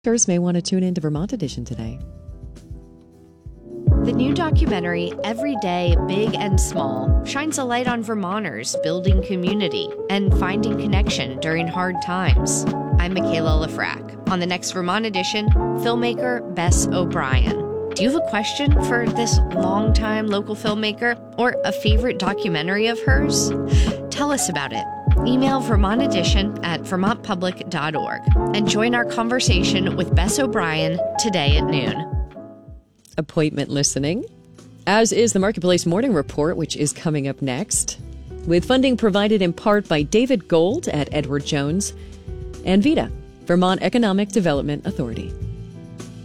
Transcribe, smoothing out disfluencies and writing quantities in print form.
Viewers may want to tune into Vermont Edition today. The new documentary, Every Day, Big and Small, shines a light on Vermonters building community and finding connection during hard times. I'm Michaela Lafrac. On the next Vermont Edition, filmmaker Bess O'Brien. Do you have a question for this longtime local filmmaker or a favorite documentary of hers? Tell us about it. Email Vermont Edition at vermontpublic.org and join our conversation with Bess O'Brien today at noon. Appointment listening, as is the Marketplace Morning Report, which is coming up next, with funding provided in part by David Gold at Edward Jones and VEDA, Vermont Economic Development Authority.